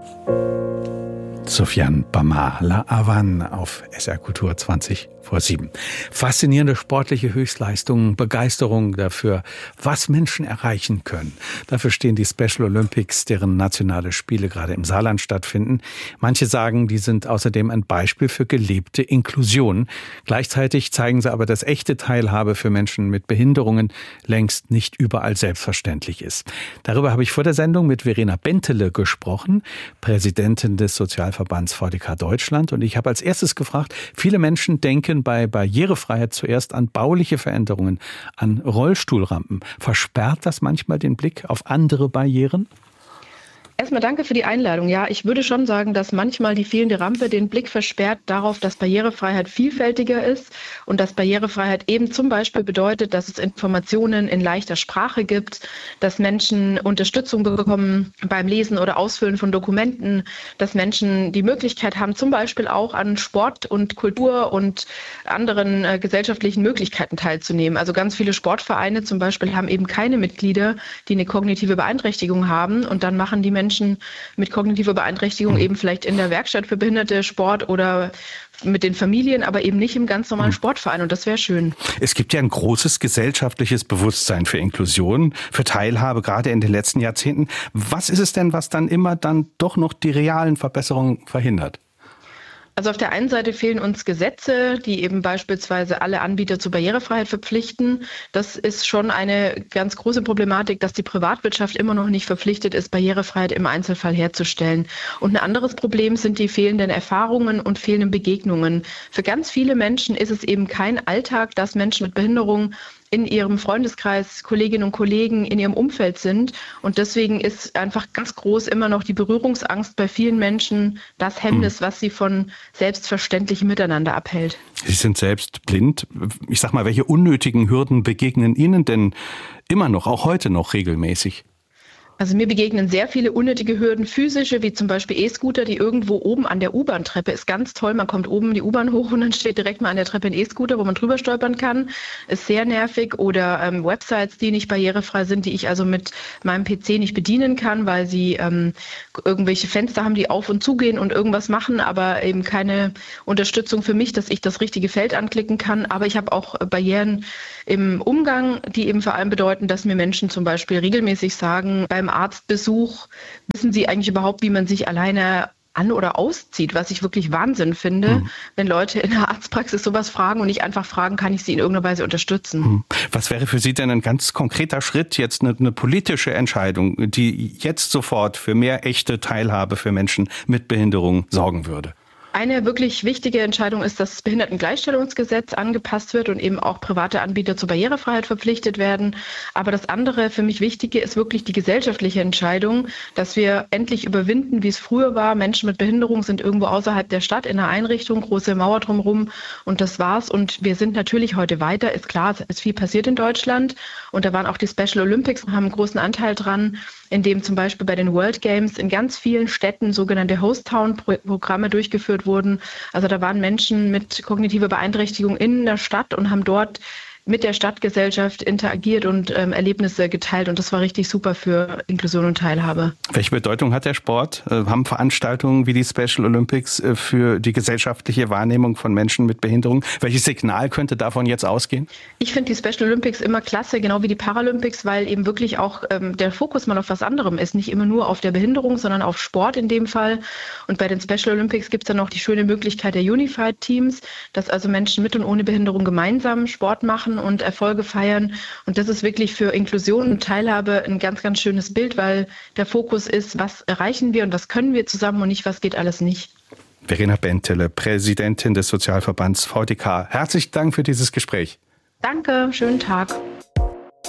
Sofiane Bamar, La Havane auf SR Kultur 7:20. Faszinierende sportliche Höchstleistungen, Begeisterung dafür, was Menschen erreichen können. Dafür stehen die Special Olympics, deren nationale Spiele gerade im Saarland stattfinden. Manche sagen, die sind außerdem ein Beispiel für gelebte Inklusion. Gleichzeitig zeigen sie aber, dass echte Teilhabe für Menschen mit Behinderungen längst nicht überall selbstverständlich ist. Darüber habe ich vor der Sendung mit Verena Bentele gesprochen, Präsidentin des Sozialverbands VDK Deutschland. Und ich habe als erstes gefragt, viele Menschen denken bei Barrierefreiheit zuerst an bauliche Veränderungen, an Rollstuhlrampen. Versperrt das manchmal den Blick auf andere Barrieren? Erstmal danke für die Einladung. Ja, ich würde schon sagen, dass manchmal die fehlende Rampe den Blick versperrt darauf, dass Barrierefreiheit vielfältiger ist und dass Barrierefreiheit eben zum Beispiel bedeutet, dass es Informationen in leichter Sprache gibt, dass Menschen Unterstützung bekommen beim Lesen oder Ausfüllen von Dokumenten, dass Menschen die Möglichkeit haben, zum Beispiel auch an Sport und Kultur und anderen gesellschaftlichen Möglichkeiten teilzunehmen. Also ganz viele Sportvereine zum Beispiel haben eben keine Mitglieder, die eine kognitive Beeinträchtigung haben, und dann machen die Menschen mit kognitiver Beeinträchtigung eben vielleicht in der Werkstatt für Behinderte Sport oder mit den Familien, aber eben nicht im ganz normalen Sportverein, und das wäre schön. Es gibt ja ein großes gesellschaftliches Bewusstsein für Inklusion, für Teilhabe, gerade in den letzten Jahrzehnten. Was ist es denn, was dann immer doch noch die realen Verbesserungen verhindert? Also auf der einen Seite fehlen uns Gesetze, die eben beispielsweise alle Anbieter zur Barrierefreiheit verpflichten. Das ist schon eine ganz große Problematik, dass die Privatwirtschaft immer noch nicht verpflichtet ist, Barrierefreiheit im Einzelfall herzustellen. Und ein anderes Problem sind die fehlenden Erfahrungen und fehlenden Begegnungen. Für ganz viele Menschen ist es eben kein Alltag, dass Menschen mit Behinderung in ihrem Freundeskreis, Kolleginnen und Kollegen in ihrem Umfeld sind. Und deswegen ist einfach ganz groß immer noch die Berührungsangst bei vielen Menschen, das Hemmnis, was sie von selbstverständlichem Miteinander abhält. Sie sind selbst blind. Ich sag mal, welche unnötigen Hürden begegnen Ihnen denn immer noch, auch heute noch regelmäßig? Also mir begegnen sehr viele unnötige Hürden, physische, wie zum Beispiel E-Scooter, die irgendwo oben an der U-Bahn-Treppe ist ganz toll. Man kommt oben die U-Bahn hoch und dann steht direkt mal an der Treppe ein E-Scooter, wo man drüber stolpern kann. Ist sehr nervig. Oder Websites, die nicht barrierefrei sind, die ich also mit meinem PC nicht bedienen kann, weil sie irgendwelche Fenster haben, die auf und zugehen und irgendwas machen, aber eben keine Unterstützung für mich, dass ich das richtige Feld anklicken kann. Aber ich habe auch Barrieren im Umgang, die eben vor allem bedeuten, dass mir Menschen zum Beispiel regelmäßig sagen, beim Arztbesuch, wissen Sie eigentlich überhaupt, wie man sich alleine an- oder auszieht, was ich wirklich Wahnsinn finde, wenn Leute in der Arztpraxis sowas fragen und nicht einfach fragen, kann ich sie in irgendeiner Weise unterstützen. Was wäre für Sie denn ein ganz konkreter Schritt, jetzt eine politische Entscheidung, die jetzt sofort für mehr echte Teilhabe für Menschen mit Behinderung sorgen würde? Eine wirklich wichtige Entscheidung ist, dass das Behindertengleichstellungsgesetz angepasst wird und eben auch private Anbieter zur Barrierefreiheit verpflichtet werden. Aber das andere für mich Wichtige ist wirklich die gesellschaftliche Entscheidung, dass wir endlich überwinden, wie es früher war. Menschen mit Behinderung sind irgendwo außerhalb der Stadt in einer Einrichtung, große Mauer drumherum, und das war's. Und wir sind natürlich heute weiter. Ist klar, es ist viel passiert in Deutschland, und da waren auch die Special Olympics und haben einen großen Anteil dran, in dem zum Beispiel bei den World Games in ganz vielen Städten sogenannte Host-Town-Programme durchgeführt wurden. Also da waren Menschen mit kognitiver Beeinträchtigung in der Stadt und haben dort mit der Stadtgesellschaft interagiert und Erlebnisse geteilt, und das war richtig super für Inklusion und Teilhabe. Welche Bedeutung hat der Sport? Haben Veranstaltungen wie die Special Olympics für die gesellschaftliche Wahrnehmung von Menschen mit Behinderung? Welches Signal könnte davon jetzt ausgehen? Ich finde die Special Olympics immer klasse, genau wie die Paralympics, weil eben wirklich auch der Fokus mal auf was anderem ist. Nicht immer nur auf der Behinderung, sondern auf Sport in dem Fall. Und bei den Special Olympics gibt es dann noch die schöne Möglichkeit der Unified Teams, dass also Menschen mit und ohne Behinderung gemeinsam Sport machen und Erfolge feiern. Und das ist wirklich für Inklusion und Teilhabe ein ganz, ganz schönes Bild, weil der Fokus ist, was erreichen wir und was können wir zusammen und nicht, was geht alles nicht. Verena Bentele, Präsidentin des Sozialverbands VDK. Herzlichen Dank für dieses Gespräch. Danke, schönen Tag.